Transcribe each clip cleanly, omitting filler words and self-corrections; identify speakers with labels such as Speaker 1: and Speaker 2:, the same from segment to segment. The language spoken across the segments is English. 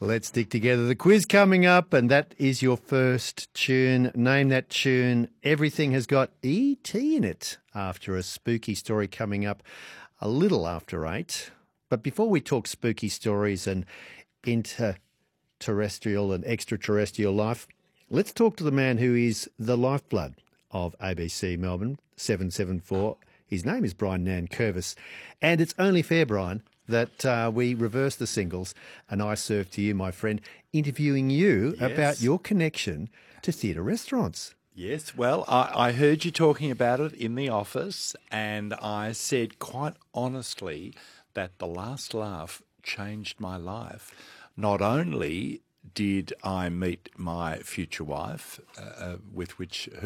Speaker 1: Let's stick together. The quiz coming up, and that is your first tune. Name that tune. Everything has got E.T. in it after a spooky story coming up a little after 8. But before we talk spooky stories and interterrestrial and extraterrestrial life, let's talk to the man who is the lifeblood of ABC Melbourne 774. His name is Brian Nankervis. And it's only fair, Brian, that we reverse the singles and I serve to you, my friend, interviewing you about your connection to theatre restaurants.
Speaker 2: Yes, well, I heard you talking about it in the office, and I said quite honestly that The Last Laugh changed my life. Not only did I meet my future wife, with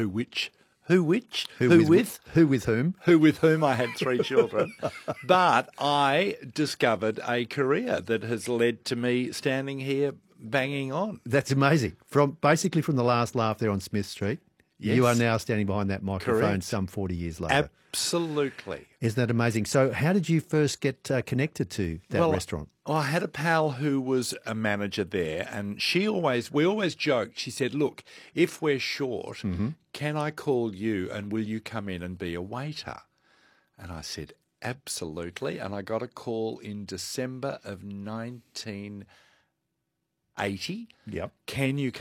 Speaker 2: whom I had 3 children, but I discovered a career that has led to me standing here banging on.
Speaker 1: That's amazing. From The Last Laugh there on Smith Street,
Speaker 2: Yes.
Speaker 1: you are now standing behind that microphone.
Speaker 2: Correct.
Speaker 1: Some 40 years later.
Speaker 2: Absolutely.
Speaker 1: Isn't that amazing? So how did you first get connected to that restaurant?
Speaker 2: Well, I had a pal who was a manager there, and we always joked. She said, look, if we're short, can I call you and will you come in and be a waiter? And I said, absolutely. And I got a call in December of 1980.
Speaker 1: Yep.
Speaker 2: Can you